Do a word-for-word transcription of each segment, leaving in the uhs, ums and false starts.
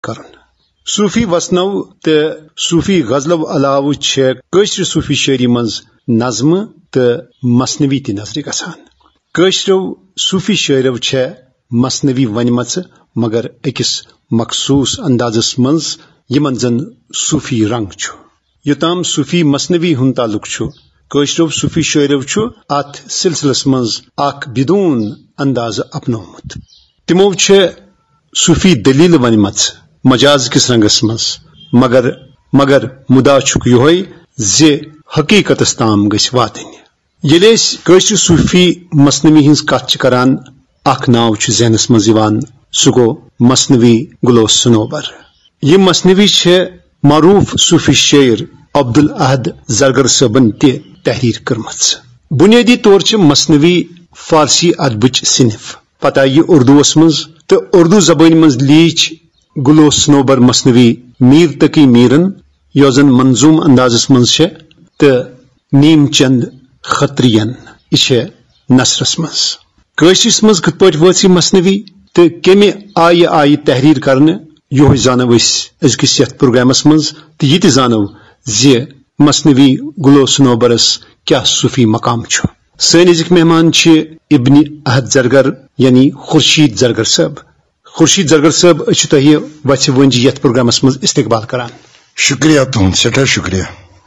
کرن. صوفی وسنو تو صوفی غزلو علاوہ چھ کٲشرِ صوفی شاعری منز نظم تو مصنوی تہ نظر گژھان. کٲشرو صوفی شاعرو چھ مصنوی ونمژ مگر أکس مخصوص اندازس منز یمن زن صوفی رنگ چھ. یوتام صوفی مصنوی ہند تعلق چھ کٲشرو صوفی شاعرو چھ ات سلسلس منز اخ بدون انداز اپنومت. تمو چھ صوفی دلیل ونمژ مجاز کس رنگس منز مگر مگر مدا چھک یہوے زِ حقیقتس تام گژھِ واتٕنۍ. ییٚلہِ أسۍ کٲشرِ صوفی مصنوی ہٕنٛز کتھ چھِ کران اکھ ناو چھُ ذہنس منٛز یِوان سُہ گوٚو مصنوی گُلو صنوبر. یہِ مصنوی چھےٚ معروٗف صوفی شٲعر عبدالاحد زرگر صٲبن تہِ تحریر کٔرمٕژ. بُنیٲدی طور چھِ مصنوی فارسی ادبٕچ صنف. پتہٕ آیہِ یہِ اردوٗوس منٛز تہٕ اردو زبٲنۍ منٛز لیٖچھ گُلو صنوبر مصنوی میٖر تقی میٖرن یۄس زن منظوٗم اندازس منٛز چھےٚ تہٕ نیم چند خطرین یہِ چھےٚ نثرس منٛز. کٲشرس منٛز کِتھ پٲٹھۍ وٲژ یہِ مصنوی تہٕ کمہِ آیہِ آیہِ تحریر کرنہٕ یہوے زانو أسۍ أزکِس یتھ پروگرامس منٛز تہٕ یہِ تہِ زانو زِ مصنوی گُلو صنوبرس کیاہ صوفی مقام چھُ. سٲنۍ أزِکۍ مہمان چھِ ابن احد زرگر یعنی خورشید زرگر صٲب. خورشید زرگر صٲب أسۍ چھِ تۄہہِ وَژھِ ؤنجہِ یتھ پروگرامس منٛز استقبال کران. شکریہ تُہُنٛد سٮ۪ٹھاہ شکریہ.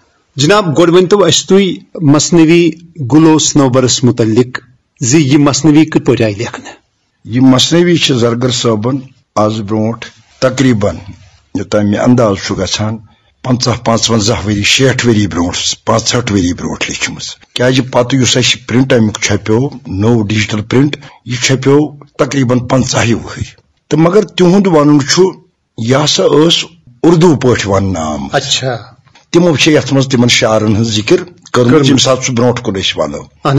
جناب گۄڈٕ ؤنۍتو اَسہِ تُہۍ مصنوی گُلو صنوبرس متعلق زِ یہِ مصنوی کِتھ پٲٹھۍ آیہِ لیکھنہٕ. یہ مصنوی چھِ زرگر صٲبن آز برونٹھ تقریباً یوٚتام مےٚ انداز چھُ گژھان پنژاہ پانٛژوَنٛزاہ ؤری شیٹھ ؤری برونٹھ پانٛژہٲٹھ ؤری برونٹھ لیٖچھمٕژ. کیازِ پتہٕ یُس اَسہِ پرنٹ امیُک چھپیو نوٚو ڈِجٹل پرنٹ یہِ چھپیو تقریباً پنژاہہِ وٕہٕرۍ تہٕ مگر تِہُنٛد ونُن چھُ یہِ ہسا ٲس اردوٗ پٲٹھۍ وننہٕ آمٕژ. اچھا. تِمو چھِ یتھ منٛز تِمن شعارن ہٕنٛز ذِکر کٔرمٕژ ییٚمہِ ساتہٕ سُہ برونٹھ کُن أسۍ ونو.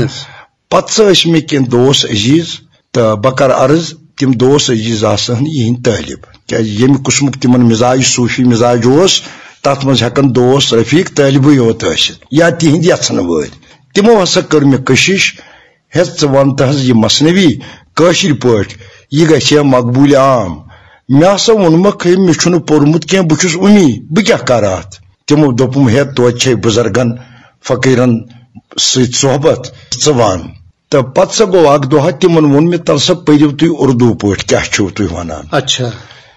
پتہٕ سا ٲسۍ مےٚ کینٛہہ دوس عزیز تہٕ بہٕ کرٕ عرض تِم دوس عزیز آسن یِہنٛدۍ طٲلب کیازِ ییٚمہِ قٕسمُک تِمن مِزاج صوفی مِزاج اوس تتھ منٛز ہٮ۪کن دوس رفیق طٲلبٕے یوت ٲسِتھ یا تِہنٛدۍ یژھن وٲلۍ. تِمو ہسا کٔر مےٚ کٔشِش ہے ژٕ ون تہٕ حظ یہِ مصنوی کٲشِر پٲٹھۍ یہِ گژھِ ہے مقبوٗلہِ عام. مےٚ ہسا ووٚنمکھ ہے مےٚ چھُنہٕ پوٚرمُت کینٛہہ بہٕ چھُس اُمی بہٕ کیٛاہ کرٕ اتھ. تِمو دوٚپُم ہے توتہِ چھے بُزرگن فقیٖرن سۭتۍ صحبت ژٕ ون. تہٕ پتہٕ سا گوٚو اکھ دۄہ تِمن ووٚن مےٚ تل سا پٔرِو تُہۍ اردوٗ پٲٹھۍ کیٛاہ چھِو تُہۍ ونان. اچھا.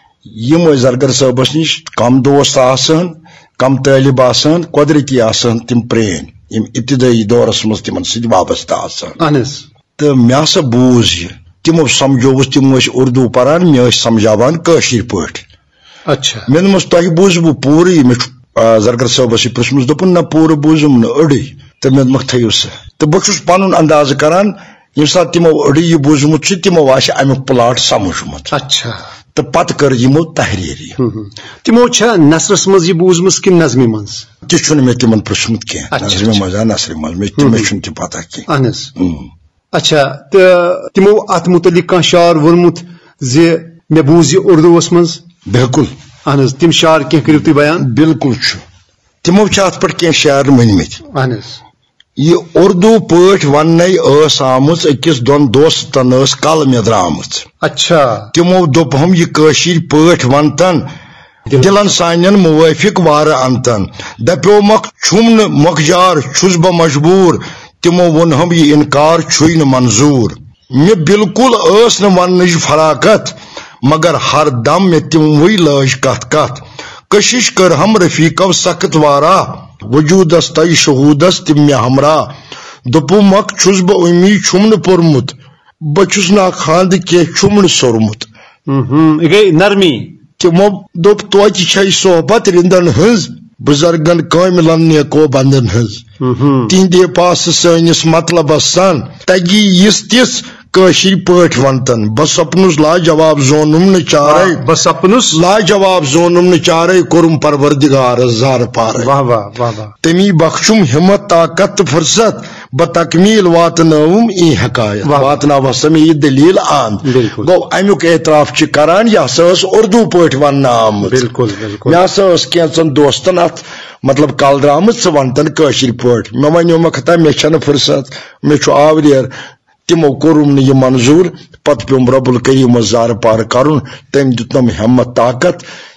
یِم ٲسۍ زرگر صٲبس نِش کم دوست آسان کم طٲلب آسان قۄدرٔتی آسان تِم پرٛٲنۍ یِم ابتدٲیی دورس منٛز تِمن سۭتۍ وابستہٕ آسان. تہٕ مےٚ ہسا بوٗز یہِ تِمو سمجھووُس تِم ٲسۍ اردوٗ پران مےٚ ٲسۍ سمجھاوان کٲشِر پٲٹھۍ. اچھا. مےٚ دوٚپمس تۄہہِ بوٗزٕ بہٕ پوٗرٕ مےٚ چھُ زرگر صٲبس یہِ پرٛژھمُت دوٚپُن نہ پوٗرٕ بوٗزُم نہٕ أڑٕے تہٕ مےٚ دوٚپمکھ تھٲیِو سا. تہٕ بہٕ چھُس پنُن اندازٕ کران ییٚمہِ ساتہٕ تِمو أڑٕے یہِ بوٗزمُت چھُ تِمو آسہِ امیُک پلاٹ سمجھمُت. اچھا. تہٕ پتہٕ کٔر یِمو تحریٖری. تِمو چھا نثرس منٛز یہِ بوٗزمٕژ کِنہٕ نظمہِ منٛز. تہِ چھُنہٕ مےٚ تِمن پرٛژھمُت کینٛہہ نظرِ منٛز یا نثرِ منٛز مےٚ چھُنہٕ تہِ پتہ کینٛہہ. اہن حظ. اچھا. تہٕ تِمو اتھ مُتعلق کانٛہہ شعار ووٚنمُت زِ مےٚ بوٗز یہِ اردوٗوس منٛز. بِلکُل. اہن حظ. تِم شعار کینٛہہ کٔرِو تُہۍ بیان. بِلکُل چھُ تِمو چھِ اتھ پٮ۪ٹھ کینٛہہ شعار ؤنمٕتۍ. اہن حظ. یہِ اردوٗ پٲٹھۍ وننے ٲس آمٕژ أکِس دۄن دوستن ٲس کل مےٚ درامٕژ. اچھا. تِمو دوٚپہم یہِ کٲشِر پٲٹھۍ ونتن دِلن سانٮ۪ن موٲفِق وارٕ انتن دپیومکھ چھُم نہٕ مۄکجار چھُس بہٕ مجبوٗر تِمو ووٚنہم یہِ انکار چھُے نہٕ منظوٗر. مےٚ بِلکُل ٲس نہٕ وننٕچ فراقت مگر ہر دم مےٚ تِموٕے لٲج کتھ کتھ. کشش کٔرہم رفیقو سخت وارا وجوٗدس تَے شہوٗدس تِم مےٚ ہمراہ. دوٚپُمکھ چھُس بہٕ أمی چھُم نہٕ پوٚرمُت بہٕ چھُس نہٕ اکھ خاندٕ کینٛہہ چھُم نہٕ سوٚرمُت. نرمی. تِمو دوٚپ توتہِ چھے صحبت رِندن ہٕنٛز بُزرگن کٲمِلن نیکو بندن ہٕنٛز. تِہنٛدے پاسہٕ سٲنِس مطلبس سان تگی یِژھ تِژھ کٲشِر پٲٹھۍ ونتن بہ سپنُس لاجواب زونُم نہٕ چارے بہ سپنُس لاجواب زونُم نہٕ چارے کوٚرُم پروردگارس زارٕ پارے. تٔمی بخشُم ہمت طاقت تہٕ فرست بہ تکمیٖل واتنٲوُم ای حکایت واتناو ہسا مےٚ یہِ دلیٖل آن. گوٚو امیُک اعتراف چھِ کران یہِ ہسا ٲس اردوٗ پٲٹھۍ وننہٕ آمٕژ. مےٚ ہسا ٲس کینٛژن دوستن اتھ مطلب کل درامٕژ ژٕ ونتن کٲشِر پٲٹھۍ. مےٚ ونیومکھ ہتا مےٚ چھنہٕ فرست مےٚ چھُ آوریر تمو کورم یہ منظور پت پیوم رب الکریم زار پار کرن تم دتنم ہمت طاقت